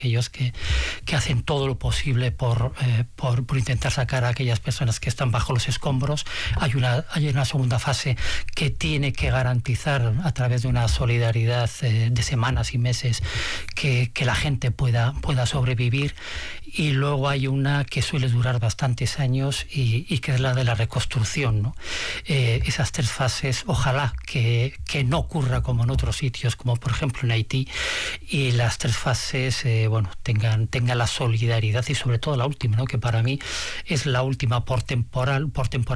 aquellos que hacen todo lo posible por intentar sacar a aquellas personas que están bajo los escombros. Hay una segunda fase que tiene que garantizar a través de una solidaridad de semanas y meses que la gente pueda sobrevivir, y luego hay una que suele durar bastantes años y que es la de la reconstrucción, ¿no? Esas tres fases, ojalá que no ocurra como en otros sitios, como por ejemplo en Haití, y las tres fases tengan la solidaridad, y sobre todo la última, ¿no? Que para mí es la última por temporal